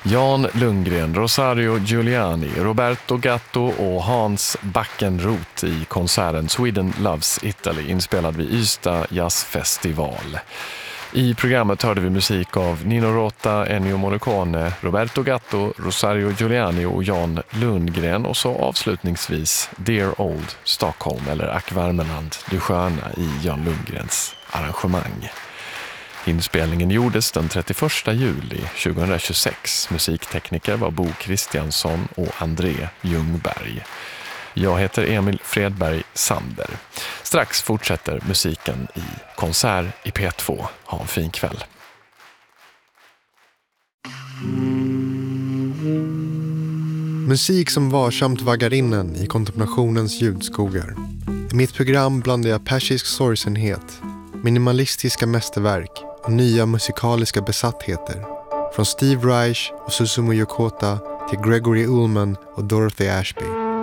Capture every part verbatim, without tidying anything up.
Jan Lundgren, Rosario Giuliani, Roberto Gatto och Hans Backenroth i konserten Sweden Loves Italy inspelad vid Ystad Jazzfestival. I programmet hörde vi musik av Nino Rota, Ennio Morricone, Roberto Gatto, Rosario Giuliani och Jan Lundgren och så avslutningsvis Dear Old Stockholm eller Ack Värmeland, det sköna i Jan Lundgrens arrangemang. Inspelningen gjordes den trettioförsta juli tjugohundratjugosex. Musiktekniker var Bo Kristiansson och André Ljungberg. Jag heter Emil Fredberg Sander. Strax fortsätter musiken i konsert i P två. Ha en fin kväll. Musik som varsamt vaggar in en i kontemplationens ljudskogar. I mitt program blandar jag persisk sorgsenhet, minimalistiska mästerverk och nya musikaliska besattheter. Från Steve Reich och Susumu Yokota till Gregory Ullman och Dorothy Ashby.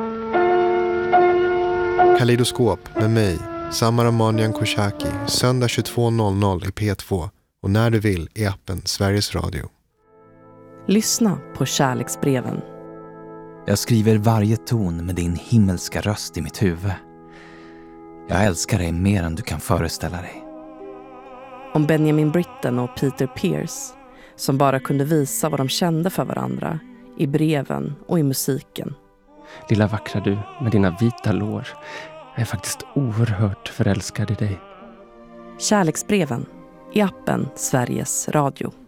Kaleidoskop med mig, Samara Manjan Koshaki, söndag tjugotvå noll noll i P två och när du vill i appen Sveriges Radio. Lyssna på kärleksbreven. Jag skriver varje ton med din himmelska röst i mitt huvud. Jag älskar dig mer än du kan föreställa dig. Om Benjamin Britten och Peter Pierce som bara kunde visa vad de kände för varandra i breven och i musiken. Lilla vackra du med dina vita lår. Jag är faktiskt oerhört förälskad i dig. Kärleksbreven i appen Sveriges Radio.